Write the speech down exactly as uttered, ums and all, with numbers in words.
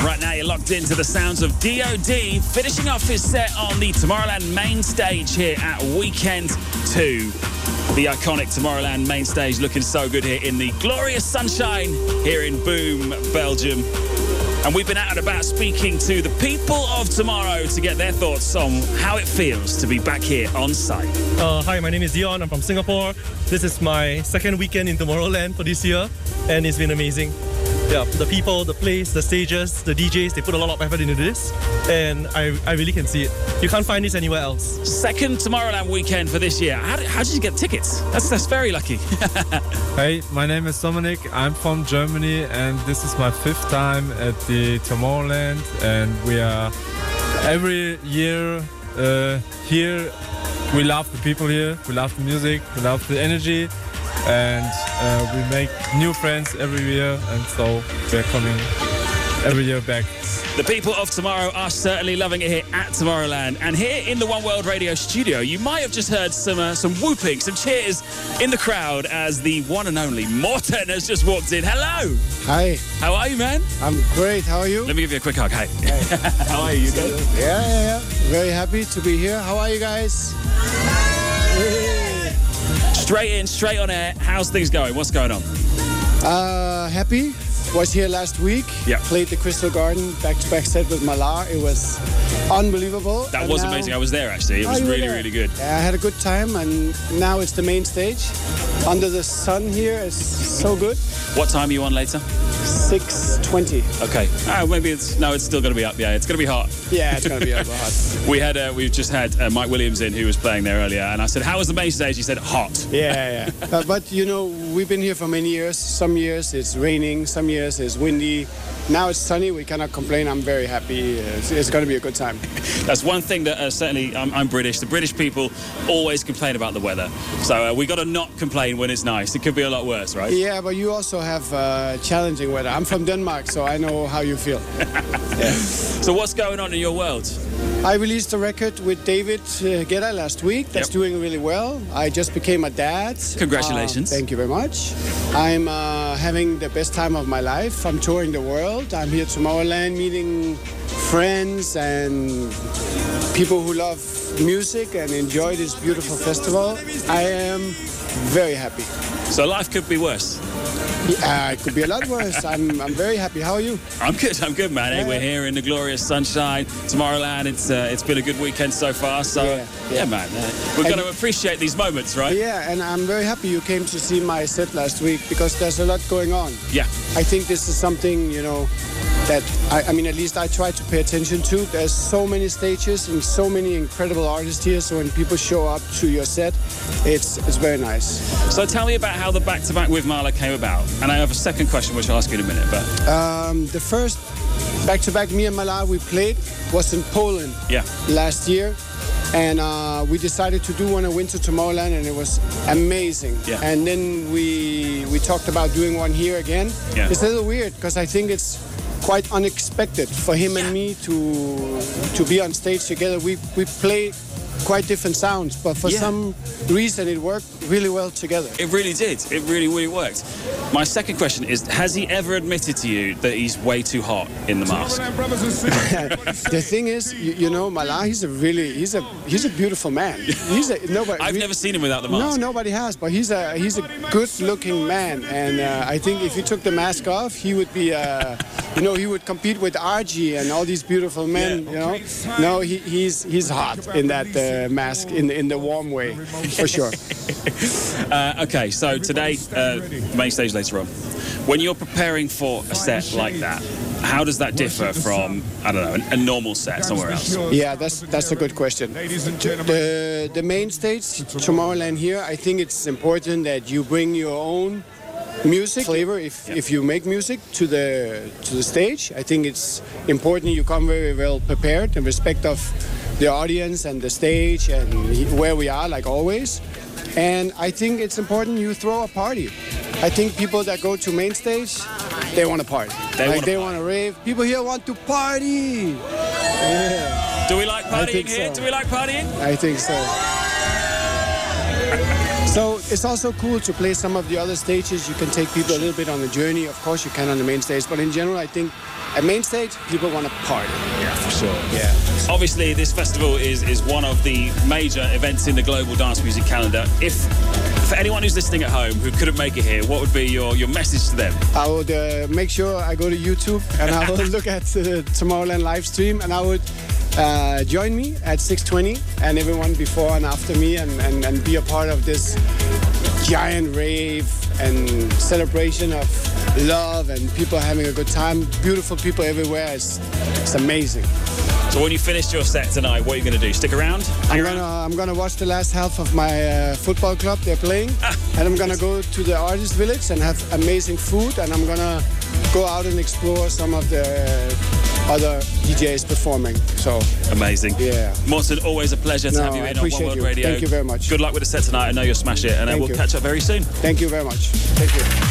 right now you're locked into the sounds of D O D, finishing off his set on the Tomorrowland main stage here at Weekend two. The iconic Tomorrowland main stage looking so good here in the glorious sunshine here in Boom, Belgium. And we've been out and about speaking to the people of tomorrow to get their thoughts on how it feels to be back here on site. Uh, hi, my name is Dion. I'm from Singapore. This is my second weekend in Tomorrowland for this year, and it's been amazing. Yeah, the people, the place, the stages, the D Js, they put a lot of effort into this, and I, I really can see it. You can't find this anywhere else. Second Tomorrowland weekend for this year. How did, how did you get tickets? That's that's very lucky. Hey, my name is Dominic. I'm from Germany, and this is my fifth time at the Tomorrowland, and we are every year uh, here. We love the people here, we love the music, we love the energy, and uh, we make new friends every year, and so we're coming every year back. The people of tomorrow are certainly loving it here at Tomorrowland. And here in the One World Radio studio, you might have just heard some uh, some whooping, some cheers in the crowd as the one and only Morten has just walked in. Hello. Hi. How are you, man? I'm great. How are you? Let me give you a quick hug. Hey. Hey. How are you? You good? Yeah, yeah, yeah. Very happy to be here. How are you guys? Straight in, straight on air. How's things going? What's going on? Uh, happy. Was here last week. Yeah. Played the Crystal Garden back-to-back set with Malar. It was unbelievable. That and was now... amazing. I was there actually. It Oh, was you were really, there? really good. Yeah, I had a good time, and now it's the main stage. Under the sun here is so good. What time are you on later? six twenty. Okay. Oh, maybe it's no. It's still going to be up. Yeah, it's going to be hot. Yeah, it's going to be hot. We had uh, we've just had uh, Mike Williams in, who was playing there earlier, and I said, "How was the main stage?" He said, "Hot." Yeah, yeah. uh, but you know, we've been here for many years. Some years it's raining, some years it's windy. Now it's sunny. We cannot complain. I'm very happy. It's, it's going to be a good time. That's one thing that uh, certainly I'm, I'm British. The British people always complain about the weather, so uh, we got to not complain when it's nice. It could be a lot worse, right? Yeah, but you also have uh, challenging weather. I'm from Denmark, so I know how you feel. Yeah. So what's going on in your world? I released a record with David uh, Guetta last week. That's Yep. doing really well. I just became a dad. Congratulations. Uh, thank you very much. I'm uh, having the best time of my life. I'm touring the world. I'm here Tomorrowland meeting friends and people who love music and enjoy this beautiful festival. I am very happy. So life could be worse. Yeah, it could be a lot worse. I'm, I'm very happy. How are you? I'm good. I'm good, man. Hey, Yeah. we're here in the glorious sunshine, Tomorrowland. It's uh, it's been a good weekend so far. So Yeah, yeah, yeah. man, uh, we're And- going to appreciate these moments, right? Yeah, and I'm very happy you came to see my set last week because there's a lot going on. Yeah. I think this is something, you know, that I, I mean, at least I try to pay attention to. There's so many stages and so many incredible artists here. So when people show up to your set, it's it's very nice. So tell me about how the back-to-back with Marla came about. And I have a second question, which I'll ask you in a minute. But Um, the first back-to-back me and Malar we played was in Poland yeah, last year. And uh, we decided to do one at Winter Tomorrowland, and it was amazing. Yeah. And then we we talked about doing one here again. Yeah. It's a little weird because I think it's quite unexpected for him and me to to be on stage together. We we play quite different sounds, but for Yeah. some reason it worked really well together. it really did. It really, really worked. My second question is, has he ever admitted to you that he's way too hot in the mask? The thing is, you, you know, Malar, he's a really he's a he's a beautiful man. He's a nobody. I've we- never seen him without the No, mask. nobody has, but he's a he's a good-looking man, and uh, I think if he took the mask off, he would be, uh, you know, he would compete with R G and all these beautiful men. Yeah. You know, no, he, he's he's hot in that uh, mask, in in the warm way, for sure. Uh, okay, so today, uh, main stage later on. When you're preparing for a set like that, how does that differ from, I don't know, a, a normal set somewhere else? Yeah, that's that's a good question. The the main stage, Tomorrowland here, I think it's important that you bring your own music flavor if, if you make music to the to the stage. I think it's important you come very well prepared in respect of the audience and the stage and where we are, like always. And I think it's important you throw a party. I think people that go to main stage, they want to party. They like wanna they party. want to rave. People here want to party. Yeah, Do we like I partying think here? so. Do we like partying? I think so. So it's also cool to play some of the other stages. You can take people a little bit on the journey. Of course, you can on the main stage, but in general, I think at main stage, people want to party. Yeah, for sure. Yeah. Obviously, this festival is, is one of the major events in the global dance music calendar. If, for anyone who's listening at home who couldn't make it here, what would be your, your message to them? I would uh, make sure I go to YouTube and I will look at the Tomorrowland live stream, and I would uh, join me at six twenty and everyone before and after me, and, and, and be a part of this giant rave and celebration of love and people having a good time. Beautiful people everywhere. It's, it's amazing. So when you finished your set tonight, what are you going to do? Stick around? Hang I'm around? gonna I'm gonna watch the last half of my uh, football club. They're playing, and I'm gonna go to the artist village and have amazing food, and I'm gonna go out and explore some of the other D Js performing. So amazing. Yeah. Morten, always a pleasure to No, have you I in on One appreciate World you. Radio. Thank you very much. Good luck with the set tonight. I know you'll smash it, and uh, Thank we'll you. catch up very soon. Thank you very much. Thank you.